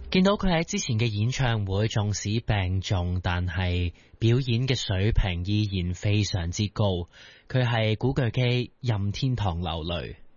見到佢喺之前嘅演唱會，縱使病重，但係表演嘅水平依然非常之高。佢係古巨基任天堂流淚。